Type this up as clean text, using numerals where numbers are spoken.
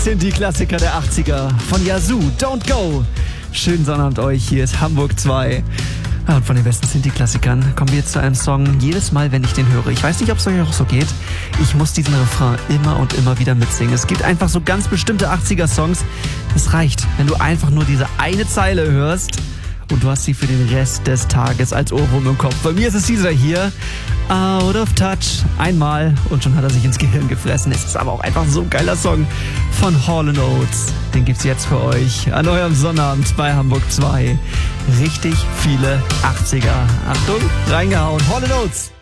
Sind die Klassiker der 80er von Yazoo, Don't Go. Schönen Sonnabend euch, hier ist Hamburg 2. Und von den besten Sinti-Klassikern kommen wir jetzt zu einem Song, jedes Mal, wenn ich den höre. Ich weiß nicht, ob es euch auch so geht. Ich muss diesen Refrain immer und immer wieder mitsingen. Es gibt einfach so ganz bestimmte 80er-Songs. Es reicht, wenn du einfach nur diese eine Zeile hörst und du hast sie für den Rest des Tages als Ohrwurm im Kopf. Bei mir ist es dieser hier, Out of Touch. Einmal und schon hat er sich ins Gehirn gefressen. Es ist aber auch einfach so ein geiler Song von Hall & Oates. Den gibt's jetzt für euch an eurem Sonnabend bei Hamburg 2. Richtig viele 80er. Achtung, reingehauen. Hall & Oates.